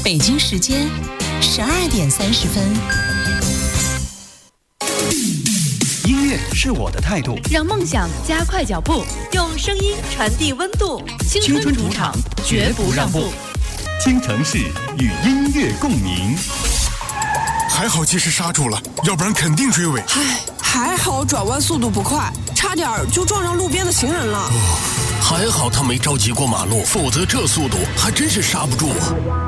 北京时间12:30。 音乐是我的态度， 让梦想加快脚步，用声音传递温度。青春主场，绝不让步。 京城市与音乐共鸣。 还好及时刹住了，要不然肯定追尾。 还好转弯速度不快，差点就撞上路边的行人了。 还好他没着急过马路，否则这速度还真是刹不住啊。